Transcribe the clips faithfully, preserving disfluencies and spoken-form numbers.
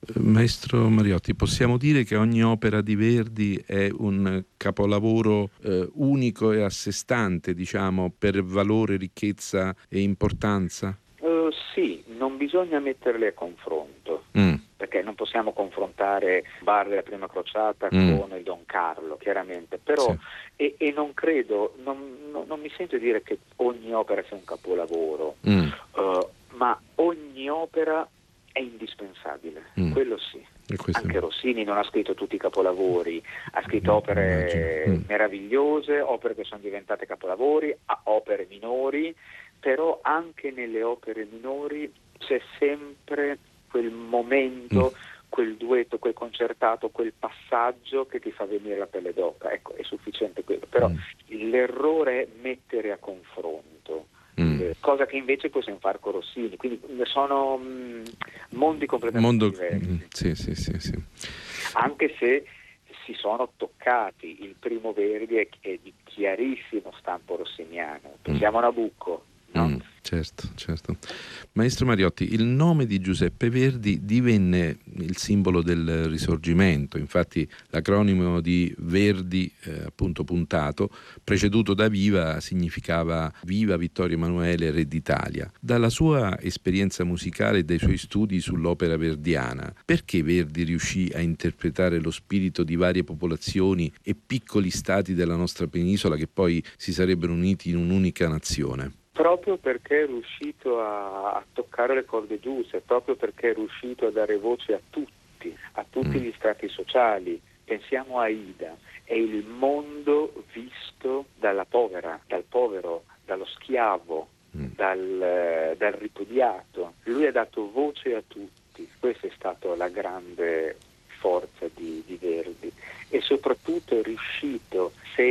Maestro Mariotti, possiamo dire che ogni opera di Verdi è un capolavoro eh, unico e a sé stante, diciamo, per valore, ricchezza e importanza? Uh, sì, non bisogna metterle a confronto, mm. perché non possiamo confrontare Bar della Prima Crociata mm. con il Don Carlo, chiaramente, però sì. e, e non credo, non, non, non mi sento dire che ogni opera sia un capolavoro, mm. uh, ma ogni opera è indispensabile, mm. quello sì. Anche Rossini non ha scritto tutti i capolavori, ha scritto opere mm. meravigliose, opere che sono diventate capolavori, opere minori, però anche nelle opere minori c'è sempre quel momento, mm. quel duetto, quel concertato, quel passaggio che ti fa venire la pelle d'oca. Ecco, è sufficiente quello. Però mm. l'errore è mettere a confronto. Mm. Eh, cosa che invece possiamo fare con Rossini, quindi sono mh, mondi completamente Mondo... diversi. Mm, sì, sì, sì, sì. Anche se si sono toccati, il primo Verdi è, è di chiarissimo stampo rossiniano. Pensiamo mm. a Nabucco. No? Mm, certo, certo. Maestro Mariotti, il nome di Giuseppe Verdi divenne il simbolo del Risorgimento, infatti l'acronimo di Verdi, eh, appunto puntato, preceduto da Viva, significava Viva Vittorio Emanuele, Re d'Italia. Dalla sua esperienza musicale e dai suoi studi sull'opera verdiana, perché Verdi riuscì a interpretare lo spirito di varie popolazioni e piccoli stati della nostra penisola che poi si sarebbero uniti in un'unica nazione? Proprio perché è riuscito a, a toccare le corde giuste, proprio perché è riuscito a dare voce a tutti, a tutti mm. gli strati sociali. Pensiamo a Aida, è il mondo visto dalla povera, dal povero, dallo schiavo, mm. dal, dal ripudiato. Lui ha dato voce a tutti, questa è stata la grande forza di, di Verdi, e soprattutto è riuscito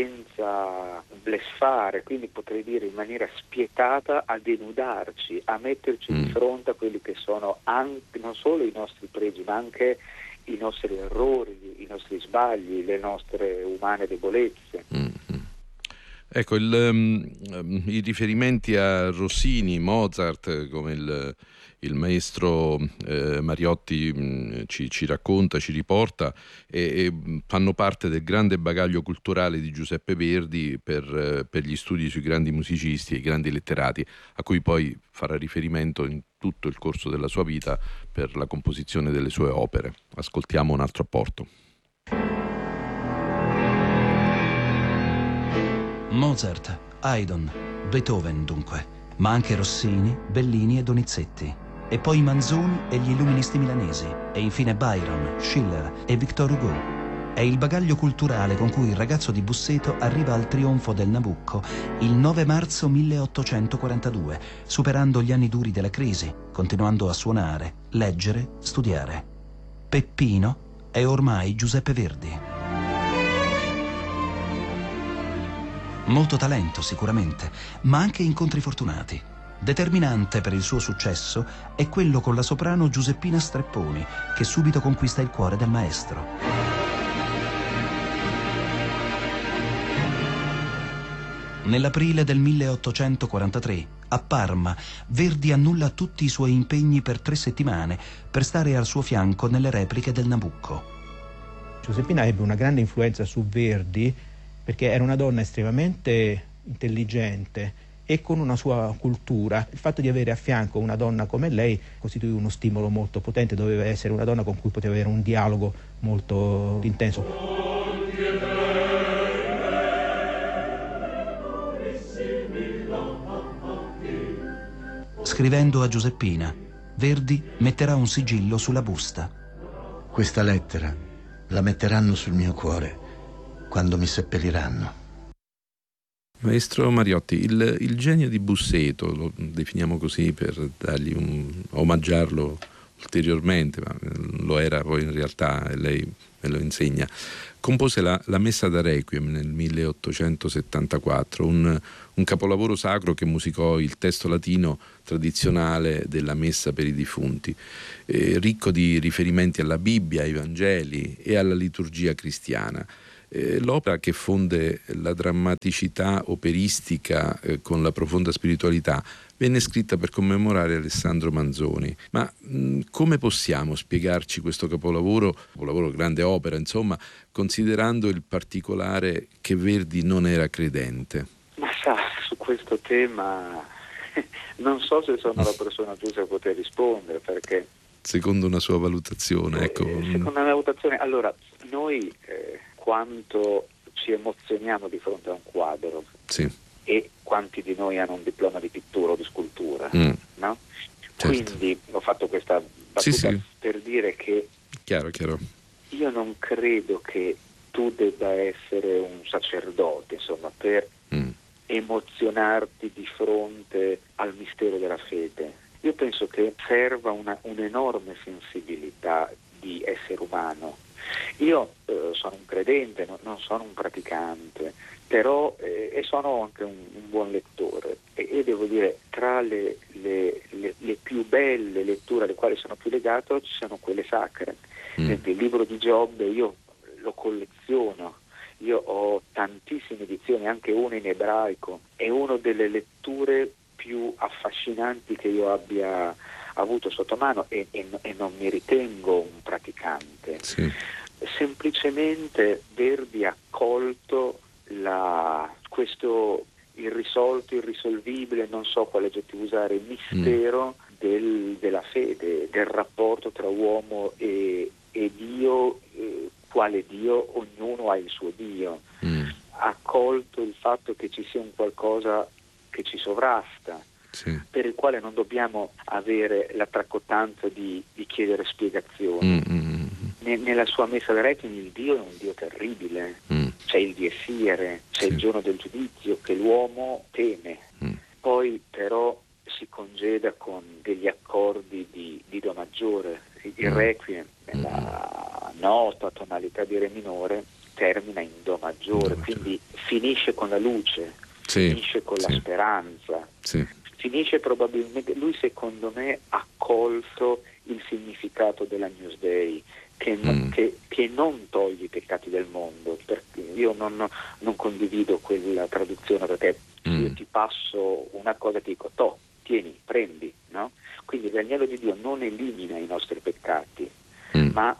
senza bleffare, quindi potrei dire in maniera spietata, a denudarci, a metterci mm. di fronte a quelli che sono anche, non solo i nostri pregi, ma anche i nostri errori, i nostri sbagli, le nostre umane debolezze. Mm-hmm. Ecco, il, um, i riferimenti a Rossini, Mozart, come il, il maestro eh, Mariotti mh, ci, ci racconta, ci riporta, e, e fanno parte del grande bagaglio culturale di Giuseppe Verdi per, per gli studi sui grandi musicisti e i grandi letterati, a cui poi farà riferimento in tutto il corso della sua vita per la composizione delle sue opere. Ascoltiamo un altro apporto. Mozart, Haydn, Beethoven dunque, ma anche Rossini, Bellini e Donizetti. E poi Manzoni e gli illuministi milanesi, e infine Byron, Schiller e Victor Hugo. È il bagaglio culturale con cui il ragazzo di Busseto arriva al trionfo del Nabucco il nove marzo milleottocentoquarantadue, superando gli anni duri della crisi, continuando a suonare, leggere, studiare. Peppino è ormai Giuseppe Verdi. Molto talento sicuramente, ma anche incontri fortunati. Determinante per il suo successo è quello con la soprano Giuseppina Strepponi, che subito conquista il cuore del maestro. Nell'aprile del milleottocentoquarantatré, a Parma, Verdi annulla tutti i suoi impegni per tre settimane per stare al suo fianco nelle repliche del Nabucco. Giuseppina ebbe una grande influenza su Verdi perché era una donna estremamente intelligente e con una sua cultura. Il fatto di avere a fianco una donna come lei costituì uno stimolo molto potente, doveva essere una donna con cui poteva avere un dialogo molto intenso. Scrivendo a Giuseppina, Verdi metterà un sigillo sulla busta. Questa lettera la metteranno sul mio cuore quando mi seppelliranno. Maestro Mariotti, il, il genio di Busseto, lo definiamo così per dargli un, omaggiarlo ulteriormente, ma lo era poi in realtà, e lei me lo insegna, compose la, la Messa da Requiem nel milleottocentosettantaquattro, un, un capolavoro sacro che musicò il testo latino tradizionale della Messa per i defunti, eh, ricco di riferimenti alla Bibbia, ai Vangeli e alla liturgia cristiana. L'opera, che fonde la drammaticità operistica eh, con la profonda spiritualità, venne scritta per commemorare Alessandro Manzoni. Ma mh, come possiamo spiegarci questo capolavoro, capolavoro grande opera, insomma, considerando il particolare che Verdi non era credente? Ma sa, su questo tema non so se sono la persona giusta a poter rispondere, perché secondo una sua valutazione, ecco. Eh, secondo una valutazione, allora, noi eh, quanto ci emozioniamo di fronte a un quadro, sì, e quanti di noi hanno un diploma di pittura o di scultura, mm. no? Certo. Quindi ho fatto questa battuta, sì, sì, per dire che chiaro, chiaro. Io non credo che tu debba essere un sacerdote, insomma, per mm. emozionarti di fronte al mistero della fede. Io penso che serva una, un'enorme sensibilità di essere umano. Io eh, sono un credente, no, non sono un praticante, però eh, e sono anche un, un buon lettore e, e devo dire, tra le, le, le, le più belle letture alle quali sono più legato ci sono quelle sacre. Mm. Il libro di Giobbe io lo colleziono. Io ho tantissime edizioni, anche una in ebraico, è una delle letture più affascinanti che io abbia avuto sotto mano e, e, e non mi ritengo un praticante. Sì. Semplicemente Verdi ha colto la, questo irrisolto, irrisolvibile, non so quale aggettivo usare, mistero mm. del, della fede, del rapporto tra uomo e, e Dio, eh, quale Dio, ognuno ha il suo Dio. Mm. Ha colto il fatto che ci sia un qualcosa che ci sovrasta, sì, per il quale non dobbiamo avere la tracottanza di, di chiedere spiegazioni. Mm-hmm. Ne, nella sua messa da Requiem il Dio è un Dio terribile, mm. c'è il Dies ire, c'è sì. il giorno del giudizio che l'uomo teme, mm. poi però si congeda con degli accordi di, di Do maggiore. Il mm. Requiem nella mm. nota tonalità di Re minore termina in Do maggiore, Do quindi maggiore. Finisce con la luce, sì. finisce con sì. la speranza, sì. finisce probabilmente, lui secondo me ha colto il significato dell'Agnus Dei, che, mm. che, che non toglie i peccati del mondo, perché io non, non condivido quella traduzione, perché mm. io ti passo una cosa e ti dico to, tieni, prendi, no? Quindi l'agnello di Dio non elimina i nostri peccati, mm. ma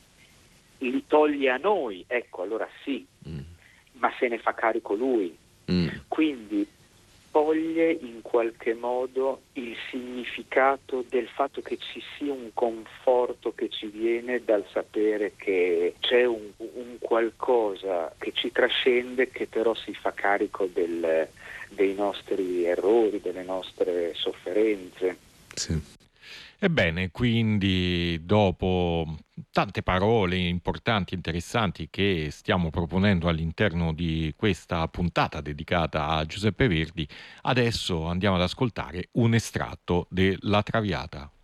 li toglie a noi, ecco, allora sì, mm. ma se ne fa carico lui. Mm. Quindi toglie in qualche modo il significato del fatto che ci sia un conforto che ci viene dal sapere che c'è un, un qualcosa che ci trascende, che però si fa carico del, dei nostri errori, delle nostre sofferenze. Sì. Ebbene, quindi dopo tante parole importanti e interessanti che stiamo proponendo all'interno di questa puntata dedicata a Giuseppe Verdi, adesso andiamo ad ascoltare un estratto de La Traviata.